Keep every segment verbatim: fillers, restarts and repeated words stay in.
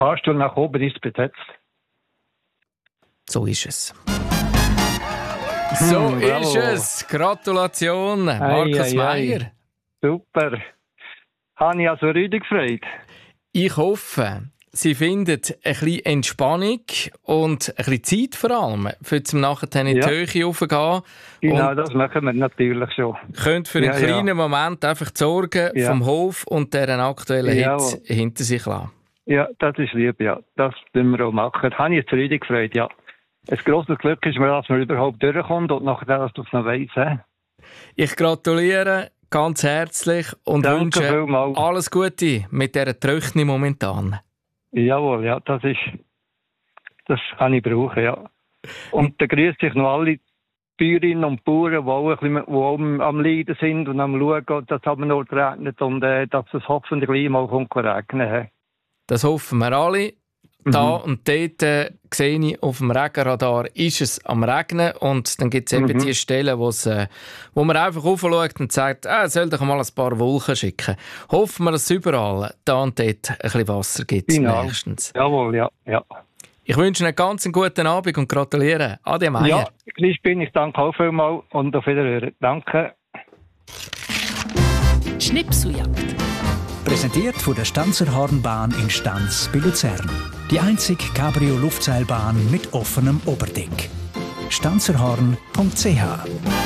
Fahrstuhl nach oben ist besetzt. So ist es. So Hm, ist es. Gratulation, Markus Meier. Super. Habe ich also richtig gefreut. Ich hoffe, Sie finden ein bisschen Entspannung und ein bisschen Zeit vor allem, für zum nachher in die Ja. Höhe raufgehen. Genau, und das machen wir natürlich schon. könnt für einen Ja, kleinen ja. Moment einfach die Sorgen Ja. vom Hof und deren aktuellen Jawohl. Hitze hinter sich lassen. Ja, das ist lieb, ja. Das müssen wir auch machen. Habe ich jetzt richtig gefreut, ja. Ein grosses Glück ist mir, dass man überhaupt durchkommt und nachher, dass du es noch weiss. He? Ich gratuliere ganz herzlich und Danke wünsche vielmals. alles Gute mit dieser Tröchne momentan. Jawohl, ja, das ist, das kann ich brauchen, ja. Und dann grüße ich noch alle Bäuerinnen und Bauern, die auch, ein bisschen, die auch am, am Leiden sind und am Schauen, dass es aber noch regnet und äh, dass es hoffentlich gleich mal kommt regnen. He? Das hoffen wir alle. Da Mhm. und dort äh, sehe ich auf dem Regenradar, ist es am Regnen. Und dann gibt es eben Mhm. die Stellen, wo's, äh, wo man einfach raufschaut und sagt, ah, soll doch mal ein paar Wolken schicken. Hoffen wir, dass es überall da und dort ein bisschen Wasser gibt. Genau. Nächstens. Jawohl, ja, ja. Ich wünsche Ihnen einen ganz guten Abend und gratuliere. Ade Meier. Ja, gleich bin ich. Danke auch vielmals und auf Wiederhören. Danke. Schnipseljagd. Präsentiert von der Stanzer Hornbahn in Stanz bei Luzern. Die einzige Cabrio-Luftseilbahn mit offenem Oberdeck. stanzerhorn punkt c h.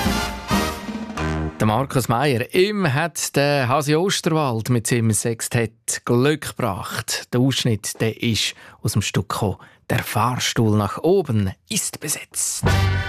Der Markus Meier, ihm hat der Hasi Osterwald mit seinem Sextett Glück gebracht. Der Ausschnitt, der ist aus dem Stück gekommen. Der Fahrstuhl nach oben ist besetzt.